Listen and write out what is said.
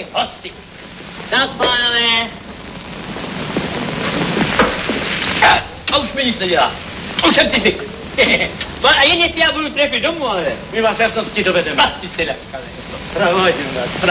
páni hosty. Tak, pánové. A už mi nic nedělá. Už jsem si zvykl. A jen jestli já budu trefit domů, ale... My vás jasnosti dovedeme. Patřit se tak. Provodím vás.